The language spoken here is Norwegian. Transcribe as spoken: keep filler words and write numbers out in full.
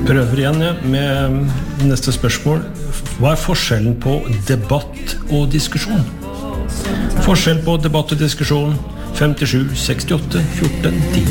Prøver igjen ja, med neste spørsmål. Hva er forskjellen på debatt og diskusjon? Forskjell på debatt og diskusjon femtisju sekstiåtte fjorten ti